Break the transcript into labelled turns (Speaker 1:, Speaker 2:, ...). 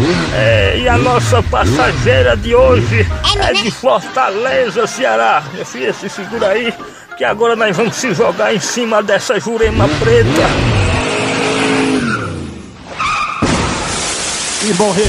Speaker 1: E a nossa passageira de hoje é de Fortaleza, Ceará. Meu filho, se segura aí, que agora nós vamos se jogar em cima dessa Jurema preta.
Speaker 2: E morreu.